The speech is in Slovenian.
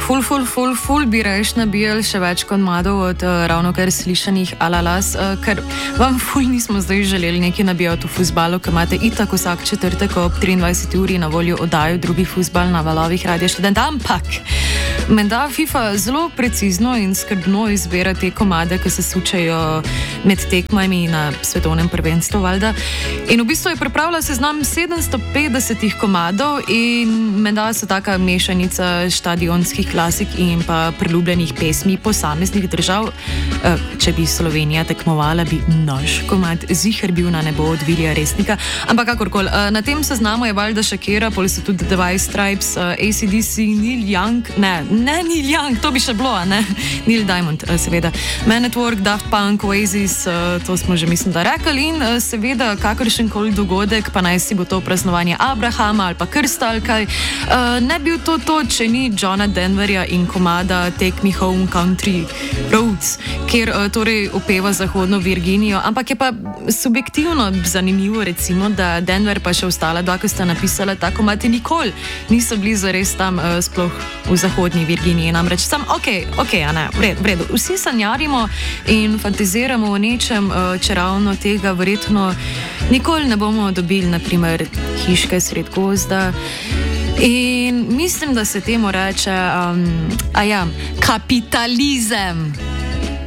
Ful bi reš nabijali še več komadov od ravno kar slišanih alalas, ker vam ful nismo zdaj želeli nekaj nabijati v fuzbalu, ker imate itak vsak četrtek ob 23. uri na voljo oddajo drugi fuzbal na valovih Radio Študent, ampak menda FIFA zelo precizno in skrbno izbira te komade, ki se sučajo med tekmami na svetovnem prvenstvu, valjda. In v bistvu je pripravila seznam 750 komadov in menda so taka mešanica štadionskih klasik in pa priljubljenih pesmi posameznih držav. Če bi Slovenija tekmovala, bi naš komad ziher bil na nebo od Vilija Resnika. Ampak kakorkoli, na tem seznamu je valjda Shakira, poli so tudi The White Stripes, AC/DC, Neil Young, ne Neil Young, to bi še bilo, ne? Neil Diamond, seveda. Man at Work, Daft Punk, Oasis, to smo že mislim, da rekli in seveda kakršenkoli dogodek, pa naj si bo to praznovanje Abrahama ali pa krsta ali kaj, ne bil to, če ni Johna Denverja in komada Take Me Home Country Roads, kjer torej opeva Zahodno Virginijo, ampak je pa subjektivno zanimivo recimo, da Denver pa še ostala dva, ko sta napisala ta komad, nikoli niso bili zares tam sploh v Zahodni Virginiji, namreč sam, a ne, v redu, vsi sanjarimo in fantaziramo o nečem, če ravno tega verjetno nikoli ne bomo dobili, naprimer hiške sred gozda. In mislim, da se temu reče kapitalizem.